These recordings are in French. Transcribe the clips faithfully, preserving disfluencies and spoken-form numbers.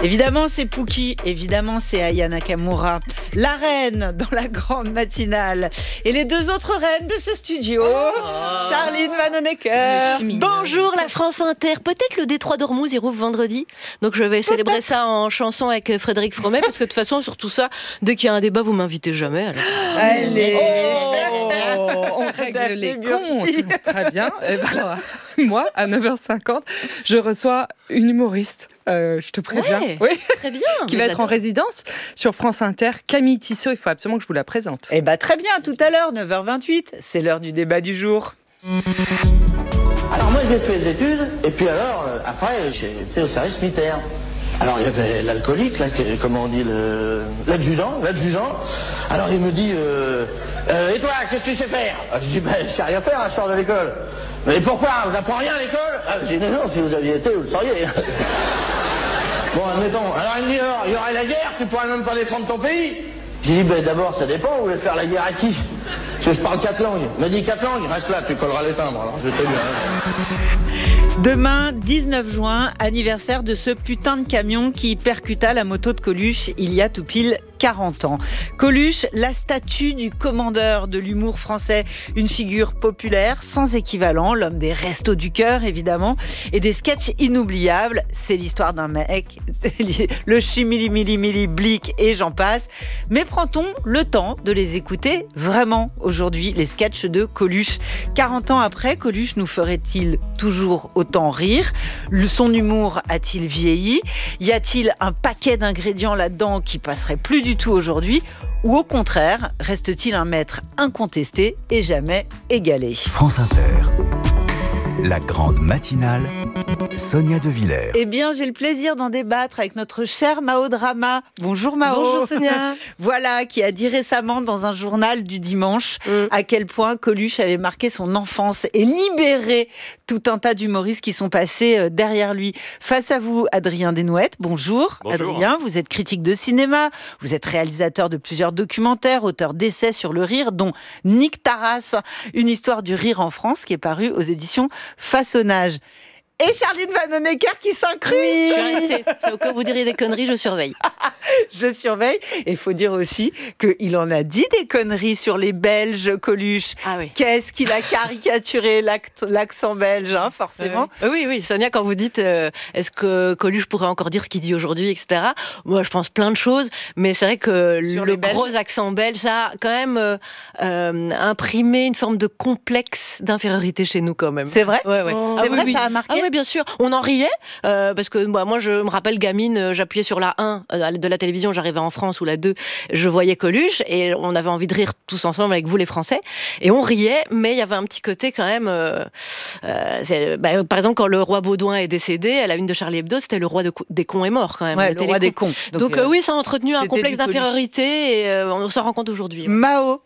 Évidemment, c'est Pookie. Évidemment, c'est Aya Nakamura. La reine dans la grande matinale. Et les deux autres reines de ce studio. Oh, Charline Vanhoenacker. Bonjour la France Inter. Peut-être le Détroit d'Ormuz, il rouvre vendredi. Donc je vais célébrer Peut-être. ça en chanson avec Frédéric Fromet. Parce que de toute façon, sur tout ça, dès qu'il y a un débat, vous m'invitez jamais. Alors. Allez. Oh, on règle les comptes. Très bien. Et ben alors, moi, à neuf heures cinquante, je reçois une humoriste. Euh, je te préviens. Ouais, oui. Très bien. Qui va être en résidence sur France Inter. Camille Tissot, il faut absolument que je vous la présente. Eh bien, très bien, tout à l'heure, neuf heures vingt-huit, c'est l'heure du débat du jour. Alors moi j'ai fait des études, et puis alors, euh, après, j'ai été au service militaire. Alors il y avait l'alcoolique, là, qui, comment on dit, le, l'adjudant, l'adjudant. Alors il me dit, euh, euh, et toi, qu'est-ce que tu sais faire? Je dis, ben, je sais rien faire, je sors de l'école. Mais pourquoi? Vous apprenez rien à l'école? Je dis, non, non, si vous aviez été, vous le sauriez. Bon, admettons. Alors il me dit, alors, il y aurait la guerre, tu pourrais même pas défendre ton pays. J'ai dit, ben d'abord, ça dépend, vous voulez faire la guerre à qui? Parce que je parle quatre langues. Il m'a dit quatre langues, reste là, tu colleras les timbres. Alors je t'ai bien. Demain, dix-neuf juin, anniversaire de ce putain de camion qui percuta la moto de Coluche il y a tout pile quarante ans. Coluche, la statue du commandeur de l'humour français, une figure populaire sans équivalent, l'homme des restos du cœur évidemment, et des sketchs inoubliables. C'est l'histoire d'un mec, le chimili-mili-mili blic et j'en passe. Mais prend-on le temps de les écouter vraiment aujourd'hui, les sketchs de Coluche? quarante ans après, Coluche nous ferait-il toujours autant rire? Son humour a-t-il vieilli? Y a-t-il un paquet d'ingrédients là-dedans qui passerait plus du tout aujourd'hui? Ou au contraire, reste-t-il un maître incontesté et jamais égalé? France Inter, la grande matinale, Sonia De Villers. Eh bien, j'ai le plaisir d'en débattre avec notre cher Mao Drama. Bonjour Mao. Bonjour Sonia. Voilà, qui a dit récemment dans un journal du dimanche mm. à quel point Coluche avait marqué son enfance et libéré tout un tas d'humoristes qui sont passés derrière lui. Face à vous, Adrien Desnouettes. Bonjour. Bonjour. Adrien, vous êtes critique de cinéma, vous êtes réalisateur de plusieurs documentaires, auteur d'essais sur le rire, dont Nick Taras, une histoire du rire en France, qui est paru aux éditions Façonnage. Et Charline Vanhoenacker qui s'incruste. Oui, je suis restée. Au cas où vous diriez des conneries, je surveille. Je surveille. Et il faut dire aussi qu'il en a dit des conneries sur les Belges, Coluche. Ah oui. Qu'est-ce qu'il a caricaturé l'accent belge, hein, forcément. Euh, oui, oui. Sonia, quand vous dites euh, est-ce que Coluche pourrait encore dire ce qu'il dit aujourd'hui, et cetera. Moi, je pense plein de choses. Mais c'est vrai que sur le gros accent belge, ça a quand même euh, euh, imprimé une forme de complexe d'infériorité chez nous, quand même. C'est vrai. Ouais, ouais. Oh, c'est ah, vrai, oui, ça oui. a marqué. Ah oui, bien sûr. On en riait euh, parce que bah, moi, je me rappelle gamine, j'appuyais sur la un euh, de la télévision, j'arrivais en France, ou la deux, je voyais Coluche et on avait envie de rire tous ensemble avec vous les Français et on riait, mais il y avait un petit côté quand même euh, euh, c'est, bah, par exemple quand le roi Baudouin est décédé à la une de Charlie Hebdo, c'était le roi de, des cons est mort quand même. Ouais, le roi des cons. Donc, Donc euh, oui, ça a entretenu un complexe d'infériorité et euh, on s'en rend compte aujourd'hui. Ouais. Mao.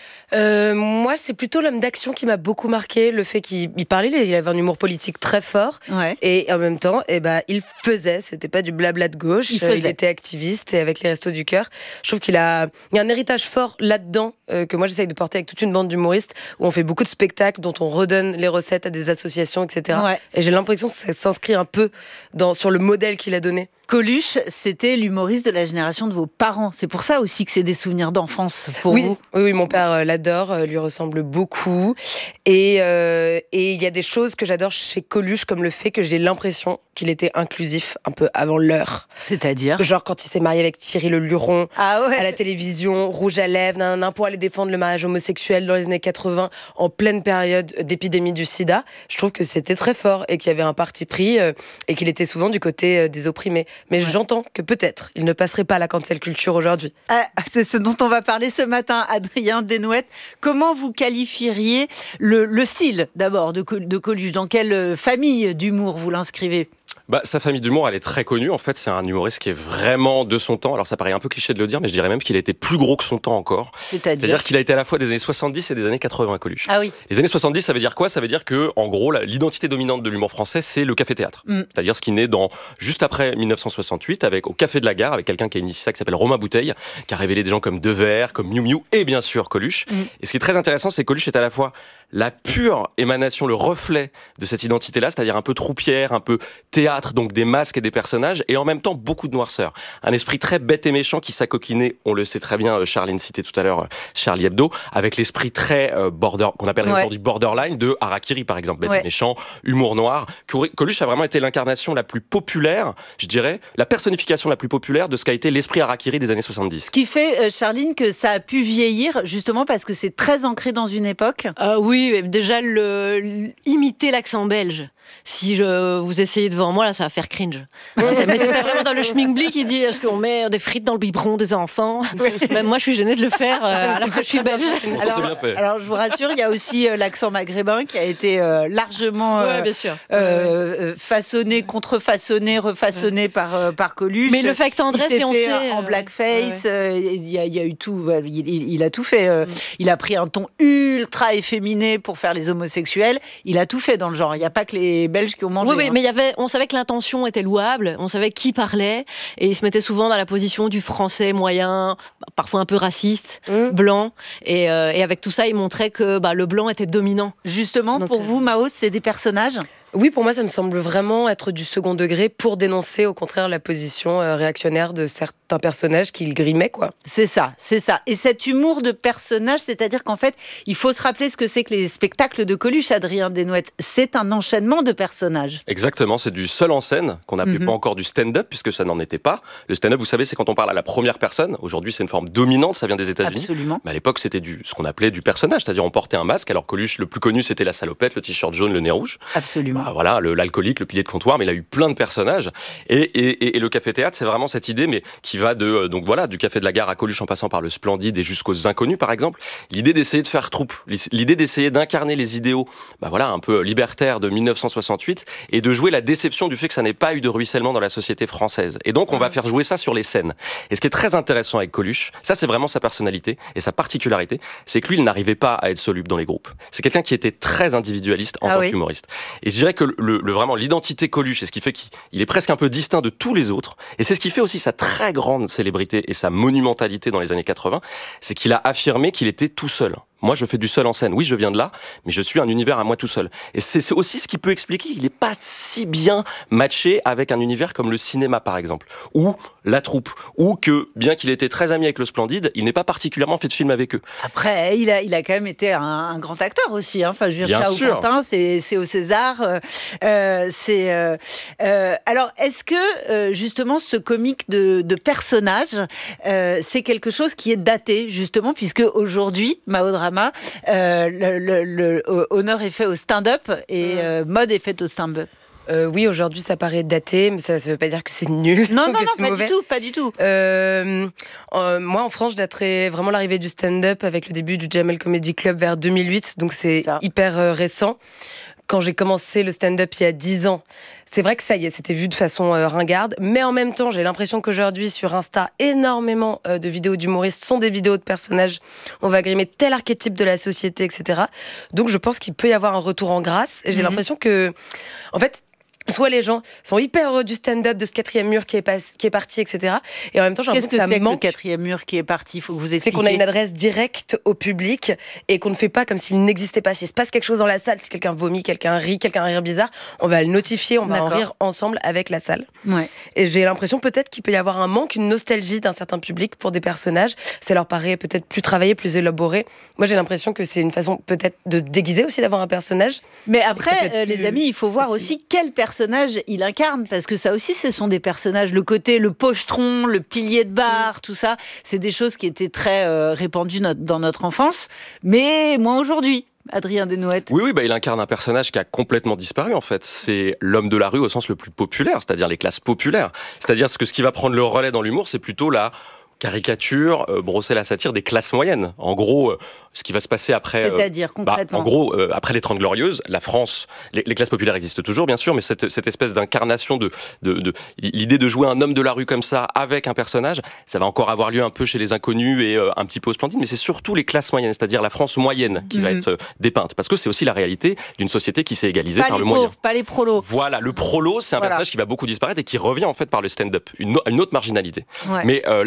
Euh, moi, c'est plutôt l'homme d'action qui m'a beaucoup marqué. Le fait qu'il il parlait, il avait un humour politique très fort. Ouais. Et en même temps, eh ben, il faisait. C'était pas du blabla de gauche. Il, il était activiste et avec les Restos du Cœur. Je trouve qu'il a, il y a un héritage fort là-dedans euh, que moi j'essaye de porter avec toute une bande d'humoristes où on fait beaucoup de spectacles dont on redonne les recettes à des associations, et cetera. Ouais. Et j'ai l'impression que ça s'inscrit un peu dans, sur le modèle qu'il a donné. Coluche, c'était l'humoriste de la génération de vos parents. C'est pour ça aussi que c'est des souvenirs d'enfance pour oui, vous. Oui, oui, mon père euh, l'adore, euh, lui ressemble beaucoup. Et euh, et il y a des choses que j'adore chez Coluche, comme le fait que j'ai l'impression qu'il était inclusif un peu avant l'heure. C'est-à-dire ? Genre quand il s'est marié avec Thierry Le Luron, ah ouais. à la télévision, rouge à lèvres, nanana, pour aller défendre le mariage homosexuel dans les années quatre-vingts, en pleine période d'épidémie du sida. Je trouve que c'était très fort et qu'il y avait un parti pris euh, et qu'il était souvent du côté euh, des opprimés. Mais ouais. j'entends que peut-être il ne passerait pas à la cancel culture aujourd'hui. Ah, c'est ce dont on va parler ce matin, Adrien Desnouettes. Comment vous qualifieriez le, le style d'abord de, de Coluche? Dans quelle famille d'humour vous l'inscrivez? Bah, sa famille d'humour, elle est très connue. En fait, c'est un humoriste qui est vraiment de son temps. Alors, ça paraît un peu cliché de le dire, mais je dirais même qu'il a été plus gros que son temps encore. C'est-à-dire, C'est-à-dire qu'il a été à la fois des années soixante-dix et des années quatre-vingts, Coluche. Ah oui. Les années soixante-dix, ça veut dire quoi? Ça veut dire que, en gros, l'identité dominante de l'humour français, c'est le café-théâtre. Mm. C'est-à-dire ce qui naît dans, juste après dix-neuf cent soixante-huit, avec, au Café de la Gare, avec quelqu'un qui a initié ça, qui s'appelle Romain Bouteille, qui a révélé des gens comme Devers, comme Miu Miu, et bien sûr Coluche. Mm. Et ce qui est très intéressant, c'est que Coluche est à la fois la pure émanation, le reflet de cette identité-là, c'est-à-dire un peu troupière, un peu théâtre, donc des masques et des personnages, et en même temps beaucoup de noirceur. Un esprit très bête et méchant qui s'acoquinait, on le sait très bien, Charline citait tout à l'heure Charlie Hebdo, avec l'esprit très euh, border, qu'on appellerait ouais. aujourd'hui borderline de Harakiri par exemple, bête ouais. et méchant, humour noir. Coluche a vraiment été l'incarnation la plus populaire, je dirais, la personnification la plus populaire de ce qu'a été l'esprit Harakiri des années soixante-dix. Ce qui fait, euh, Charline, que ça a pu vieillir, justement parce que c'est très ancré dans une époque. Euh, oui, déjà, le, imiter l'accent belge. Si je, vous essayez devant moi, là, ça va faire cringe. Mais c'était vraiment dans le schminkbli qui dit est-ce qu'on met des frites dans le biberon des enfants? Oui. Même moi, je suis gênée de le faire, euh, alors que je suis belge. Alors, bien fait. alors, je vous rassure, il y a aussi euh, l'accent maghrébin qui a été euh, largement euh, ouais, bien sûr. Euh, façonné, contrefaçonné, refaçonné par, euh, par Coluche. Mais le fait que tendresse, il s'est on fait sait. En blackface, ouais, ouais. Euh, il, y a, il y a eu tout. Il, il, il a tout fait. Euh, mm. Il a pris un ton ultra efféminé pour faire les homosexuels. Il a tout fait dans le genre. Il n'y a pas que les Belges qui ont mangé. Oui, oui, mais il y avait, on savait que l'intention était louable, on savait qui parlait, et il se mettait souvent dans la position du français moyen, parfois un peu raciste, mmh. blanc, et, euh, et avec tout ça, il montrait que bah, le blanc était dominant. Justement, donc, pour euh... vous, Mao, c'est des personnages ? Oui, pour moi, ça me semble vraiment être du second degré pour dénoncer, au contraire, la position euh, réactionnaire de certains personnages qu'il grimait, quoi. C'est ça, c'est ça. Et cet humour de personnage, c'est-à-dire qu'en fait, il faut se rappeler ce que c'est que les spectacles de Coluche, Adrien Desnouettes. C'est un enchaînement de personnages. Exactement, c'est du seul en scène, qu'on n'appelait mm-hmm. pas encore du stand-up, puisque ça n'en était pas. Le stand-up, vous savez, c'est quand on parle à la première personne. Aujourd'hui, c'est une forme dominante, ça vient des États-Unis. Absolument. Mais à l'époque, c'était du, ce qu'on appelait du personnage, c'est-à-dire on portait un masque. Alors Coluche, le plus connu, c'était la salopette, le t-shirt jaune, le nez rouge. Absolument. Bah, voilà, le, l'alcool le pilier de comptoir, mais il a eu plein de personnages. Et, et, et le café-théâtre, c'est vraiment cette idée, mais qui va de, euh, donc voilà, du Café de la Gare à Coluche en passant par le Splendide et jusqu'aux Inconnus, par exemple. L'idée d'essayer de faire troupe, l'idée d'essayer d'incarner les idéaux, bah voilà, un peu libertaires de dix-neuf cent soixante-huit et de jouer la déception du fait que ça n'ait pas eu de ruissellement dans la société française. Et donc, on va faire jouer ça sur les scènes. Et ce qui est très intéressant avec Coluche, ça, c'est vraiment sa personnalité et sa particularité, c'est que lui, il n'arrivait pas à être soluble dans les groupes. C'est quelqu'un qui était très individualiste en ah tant oui. qu'humoriste. Et je dirais que le, le vraiment l'identité Coluche, et ce qui fait qu'il est presque un peu distinct de tous les autres, et c'est ce qui fait aussi sa très grande célébrité et sa monumentalité dans les années quatre-vingts, c'est qu'il a affirmé qu'il était tout seul. Moi, je fais du seul en scène. Oui, je viens de là, mais je suis un univers à moi tout seul. Et c'est, c'est aussi ce qui peut expliquer qu'il n'est pas si bien matché avec un univers comme le cinéma, par exemple, ou la troupe, ou que, bien qu'il ait été très ami avec le Splendide, il n'est pas particulièrement fait de film avec eux. Après, il a, il a quand même été un, un grand acteur aussi. Hein. Enfin, je veux dire, bien Ciao sûr. Pantin, c'est, c'est au César. Euh, c'est, euh, euh, alors, est-ce que, euh, justement, ce comique de, de personnage, euh, c'est quelque chose qui est daté, justement, puisque aujourd'hui, Mao Drama, Euh, le, le, le honneur est fait au stand-up et euh, mode est faite au stand-up. Euh, oui, aujourd'hui ça paraît daté, mais ça ne veut pas dire que c'est nul. Non, non, non, c'est pas mauvais. du tout, pas du tout. Euh, euh, moi, en France, je daterais vraiment l'arrivée du stand-up avec le début du Jamel Comedy Club vers deux mille huit, donc c'est ça. hyper euh, récent. Quand j'ai commencé le stand-up il y a dix ans, c'est vrai que ça y est, c'était vu de façon euh, ringarde, mais en même temps, j'ai l'impression qu'aujourd'hui, sur Insta, énormément euh, de vidéos d'humoristes sont des vidéos de personnages. On va grimer tel archétype de la société, et cetera. Donc, je pense qu'il peut y avoir un retour en grâce. Et j'ai mm-hmm. l'impression que, en fait, soit les gens sont hyper heureux du stand-up, de ce quatrième mur qui est, pas, qui est parti, et cetera. Et en même temps, j'ai l'impression que, que ça c'est manque. Que le quatrième mur qui est parti, il faut que vous expliquiez. C'est qu'on a une adresse directe au public et qu'on ne fait pas comme s'il n'existait pas. S'il se passe quelque chose dans la salle, si quelqu'un vomit, quelqu'un rit, quelqu'un a un rire bizarre, on va le notifier, on va D'accord. en rire ensemble avec la salle. Ouais. Et j'ai l'impression peut-être qu'il peut y avoir un manque, une nostalgie d'un certain public pour des personnages. Ça leur paraît peut-être plus travaillé, plus élaboré. Moi, j'ai l'impression que c'est une façon peut-être de se déguiser aussi, d'avoir un personnage. Mais après, euh, plus... les amis, il faut voir facile. aussi quel personnage il a incarne, parce que ça aussi, ce sont des personnages. Le côté, le pochetron, le pilier de bar, tout ça, c'est des choses qui étaient très euh, répandues no- dans notre enfance, mais moins aujourd'hui. Adrien Desnouettes. Oui, oui, bah, il incarne un personnage qui a complètement disparu, en fait. C'est l'homme de la rue au sens le plus populaire, c'est-à-dire les classes populaires. C'est-à-dire que ce qui va prendre le relais dans l'humour, c'est plutôt la caricature, euh, brosser la satire des classes moyennes. En gros, euh, ce qui va se passer après... C'est-à-dire, euh, concrètement bah, En gros, euh, après les Trente Glorieuses, la France, les, les classes populaires existent toujours, bien sûr, mais cette, cette espèce d'incarnation de, de, de... L'idée de jouer un homme de la rue comme ça, avec un personnage, ça va encore avoir lieu un peu chez les Inconnus et euh, un petit peu au Splendide, mais c'est surtout les classes moyennes, c'est-à-dire la France moyenne qui mmh. va être euh, dépeinte. Parce que c'est aussi la réalité d'une société qui s'est égalisée pas par le pauvres, moyen. Pas les prolos. Voilà, le prolo, c'est un voilà. personnage qui va beaucoup disparaître et qui revient en fait par le stand-up, une, une autre marginalité. Ouais. Mais euh, là où je rejoins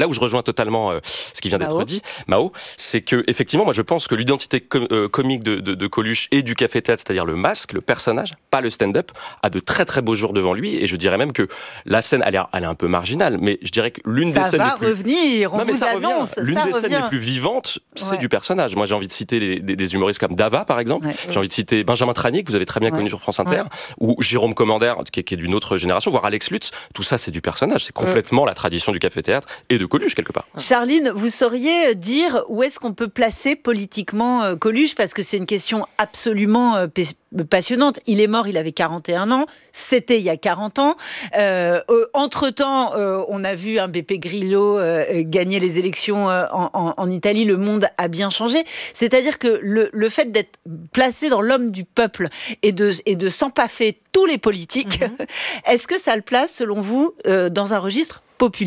totalement euh, ce qui vient d'être Mao. dit, Mao, c'est que effectivement, moi je pense que l'identité com- euh, comique de, de, de Coluche et du café-théâtre, c'est-à-dire le masque, le personnage, pas le stand-up, a de très très beaux jours devant lui. Et je dirais même que la scène, elle est, elle est un peu marginale, mais je dirais que l'une ça des scènes va les plus revenir, on non, mais vous ça revient. annonce, L'une ça des scènes revient. les plus vivantes, c'est Ouais. du personnage. Moi, j'ai envie de citer les, des, des humoristes comme Dava, par exemple. Ouais. J'ai envie de citer Benjamin Tranier, que vous avez très bien Ouais. connu sur France Inter, ouais. ou Jérôme Commander, qui est, qui est d'une autre génération, voire Alex Lutz. Tout ça, c'est du personnage. C'est complètement ouais. la tradition du café-théâtre et de Coluche, quelque part. Charline, vous sauriez dire où est-ce qu'on peut placer politiquement euh, Coluche, parce que c'est une question absolument euh, passionnante. Il est mort, il avait quarante et un ans. C'était il y a quarante ans. Euh, euh, entre-temps, euh, on a vu un Beppe Grillo euh, gagner les élections euh, en, en, en Italie. Le monde a bien changé. C'est-à-dire que le, le fait d'être placé dans l'homme du peuple et de, et de s'empaffer tous les politiques, mm-hmm. est-ce que ça le place, selon vous, euh, dans un registre populiste ?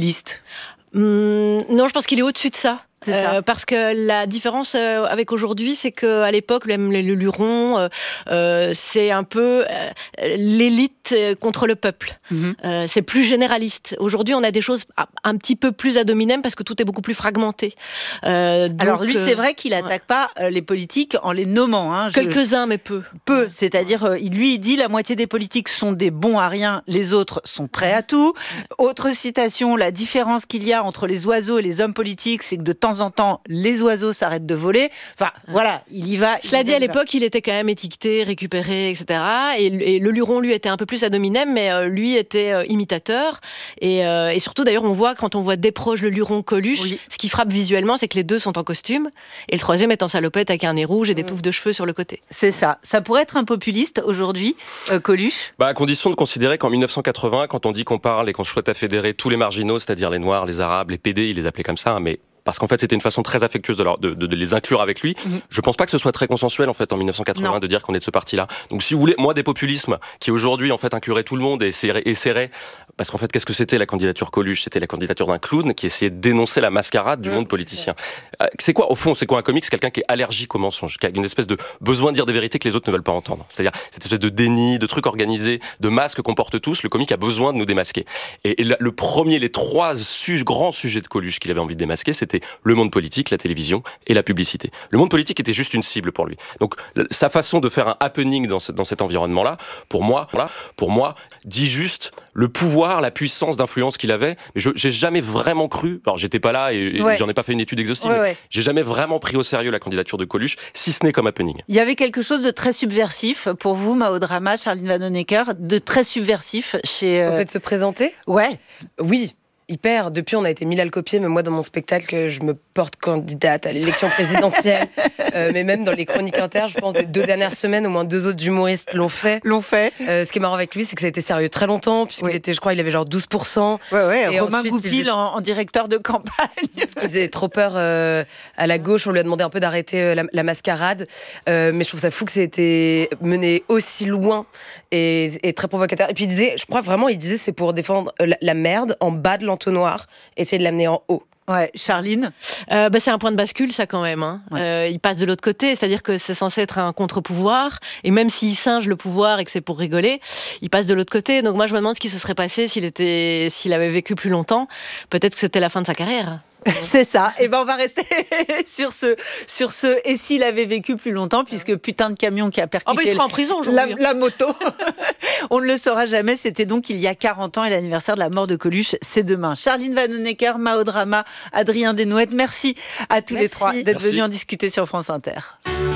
Hum, non, je pense qu'il est au-dessus de ça. C'est ça. Euh, parce que la différence euh, avec aujourd'hui, c'est qu'à l'époque, même les Luron, euh, euh, c'est un peu euh, l'élite contre le peuple. Mm-hmm. Euh, c'est plus généraliste. Aujourd'hui, on a des choses un petit peu plus ad hominem parce que tout est beaucoup plus fragmenté. Euh, donc, Alors lui, c'est vrai qu'il n'attaque ouais. pas euh, les politiques en les nommant. Hein, Quelques-uns, je... mais peu. Peu, c'est-à-dire, euh, lui, il dit la moitié des politiques sont des bons à rien, les autres sont prêts à tout. Autre citation, la différence qu'il y a entre les oiseaux et les hommes politiques, c'est que de temps en temps, les oiseaux s'arrêtent de voler. Enfin, voilà, il y va. Cela dit, à l'époque, il était quand même étiqueté, récupéré, et cetera. Et, et le Luron, lui, était un peu plus ad hominem, mais euh, lui était euh, imitateur. Et, euh, et surtout, d'ailleurs, on voit, quand on voit des proches le Luron Coluche, oui. ce qui frappe visuellement, c'est que les deux sont en costume. Et le troisième est en salopette avec un nez rouge et des mmh. touffes de cheveux sur le côté. C'est ça. Ça pourrait être un populiste aujourd'hui, euh, Coluche bah, à condition de considérer qu'en dix-neuf cent quatre-vingts, quand on dit qu'on parle et qu'on souhaite à fédérer tous les marginaux, c'est-à-dire les Noirs, les Arabes, les P D, il les appelait comme ça, hein, mais parce qu'en fait c'était une façon très affectueuse de, leur, de, de, de les inclure avec lui. Mmh. Je pense pas que ce soit très consensuel en fait en dix-neuf cent quatre-vingts non. de dire qu'on est de ce parti-là. Donc si vous voulez, moi des populismes qui aujourd'hui en fait incluraient tout le monde et essaieraient, parce qu'en fait qu'est-ce que c'était la candidature Coluche ? C'était la candidature d'un clown qui essayait de dénoncer la mascarade du mmh, monde politicien. C'est, euh, c'est quoi au fond ? C'est quoi un comique ? C'est quelqu'un qui est allergique au mensonge, qui a une espèce de besoin de dire des vérités que les autres ne veulent pas entendre. C'est-à-dire cette espèce de déni, de trucs organisés, de masques qu'on porte tous. Le comique a besoin de nous démasquer. Et, et la, le premier, les trois su- grands sujets de Coluche qu'il avait envie de démasquer, c'était le monde politique, la télévision et la publicité. Le monde politique était juste une cible pour lui. Donc sa façon de faire un happening dans, ce, dans cet environnement-là, pour moi, là, pour moi, dit juste le pouvoir, la puissance d'influence qu'il avait. Mais je j'ai jamais vraiment cru. Alors j'étais pas là et, et ouais. j'en ai pas fait une étude exhaustive. Ouais, ouais. J'ai jamais vraiment pris au sérieux la candidature de Coluche, si ce n'est comme happening. Il y avait quelque chose de très subversif pour vous, Mao Drama, Charline Vanhoenacker, de très subversif chez. Euh... Au fait de se présenter. Ouais. Oui. Hyper. Depuis, on a été mille à le copier, mais moi, dans mon spectacle, je me porte candidate à l'élection présidentielle. euh, mais même dans les chroniques inter, je pense, des deux dernières semaines, au moins deux autres humoristes l'ont fait. L'ont fait. Euh, ce qui est marrant avec lui, c'est que ça a été sérieux très longtemps, puisqu'il oui. était, je crois, il avait genre douze pour cent. Ouais, ouais. Et Romain ensuite, Goupil faisait... en, en directeur de campagne. Il faisait trop peur euh, à la gauche. On lui a demandé un peu d'arrêter euh, la, la mascarade. Euh, mais je trouve ça fou que ça ait été mené aussi loin et, et très provocateur. Et puis il disait, je crois vraiment, il disait, c'est pour défendre la, la merde en bas de l'entonnoir. Essayer de l'amener en haut. Ouais, Charline euh, bah, c'est un point de bascule, ça, quand même. Hein. Ouais. Euh, il passe de l'autre côté, c'est-à-dire que c'est censé être un contre-pouvoir, et même s'il singe le pouvoir et que c'est pour rigoler, il passe de l'autre côté. Donc moi, je me demande ce qui se serait passé s'il, était, s'il avait vécu plus longtemps. Peut-être que c'était la fin de sa carrière. C'est ça. Et ben on va rester sur ce, sur ce. Et s'il avait vécu plus longtemps, puisque putain de camion qui a percuté. Oh bah il sera en prison aujourd'hui. La, la moto. On ne le saura jamais. C'était donc il y a quarante ans et l'anniversaire de la mort de Coluche, c'est demain. Charline Vanhoenacker, Mao Drama, Adrien Desnouettes. Merci à tous merci. les trois d'être venus en discuter sur France Inter.